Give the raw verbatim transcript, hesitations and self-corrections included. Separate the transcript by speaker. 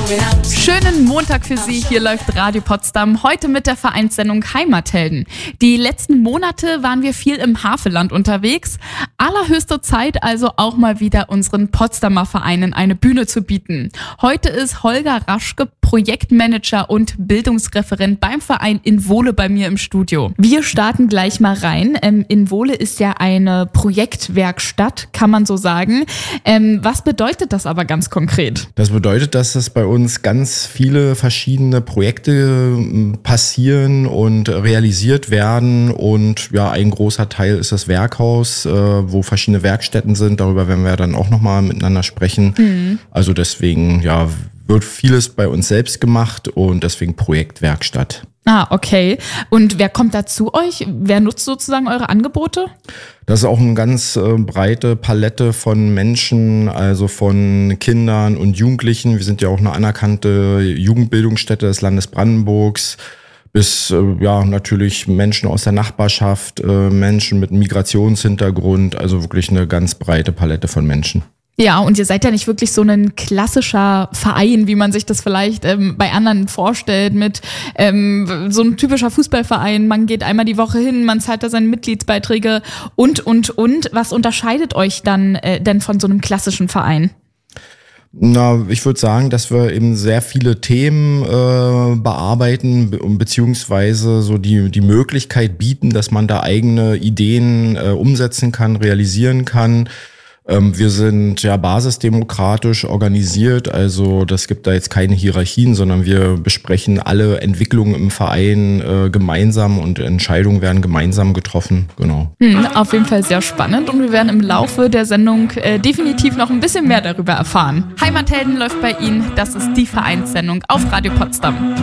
Speaker 1: Schönen Montag für Sie, hier läuft Radio Potsdam, heute mit der Vereinssendung Heimathelden. Die letzten Monate waren wir viel im Havelland unterwegs. Allerhöchste Zeit also auch mal wieder unseren Potsdamer Vereinen eine Bühne zu bieten. Heute ist Holger Raschke, Projektmanager und Bildungsreferent beim Verein Inwohle bei mir im Studio. Wir starten gleich mal rein. Ähm, Inwohle ist ja eine Projektwerkstatt, kann man so sagen. Ähm, was bedeutet das aber ganz konkret?
Speaker 2: Das bedeutet, dass es bei uns ganz viele verschiedene Projekte passieren und realisiert werden und ja, ein großer Teil ist das Werkhaus, äh, wo verschiedene Werkstätten sind. Darüber werden wir dann auch nochmal miteinander sprechen. Mhm. Also deswegen, ja, wird vieles bei uns selbst gemacht und deswegen Projektwerkstatt.
Speaker 1: Ah, okay. Und wer kommt da zu euch? Wer nutzt sozusagen eure Angebote?
Speaker 2: Das ist auch eine ganz äh, breite Palette von Menschen, also von Kindern und Jugendlichen. Wir sind ja auch eine anerkannte Jugendbildungsstätte des Landes Brandenburgs. Bis äh, ja natürlich Menschen aus der Nachbarschaft, äh, Menschen mit Migrationshintergrund, also wirklich eine ganz breite Palette von Menschen.
Speaker 1: Ja, und ihr seid ja nicht wirklich so ein klassischer Verein, wie man sich das vielleicht ähm, bei anderen vorstellt, mit ähm, so ein typischer Fußballverein. Man geht einmal die Woche hin, man zahlt da seine Mitgliedsbeiträge und, und, und. Was unterscheidet euch dann äh, denn von so einem klassischen Verein?
Speaker 2: Na, ich würde sagen, dass wir eben sehr viele Themen äh, bearbeiten, be- beziehungsweise so die die Möglichkeit bieten, dass man da eigene Ideen äh, umsetzen kann, realisieren kann. Ähm, wir sind ja basisdemokratisch organisiert, also das gibt da jetzt keine Hierarchien, sondern wir besprechen alle Entwicklungen im Verein äh, gemeinsam und Entscheidungen werden gemeinsam getroffen. Genau.
Speaker 1: Hm, auf jeden Fall sehr spannend und wir werden im Laufe der Sendung äh, definitiv noch ein bisschen mehr darüber erfahren. Heimathelden läuft bei Ihnen, das ist die Vereinssendung auf Radio Potsdam.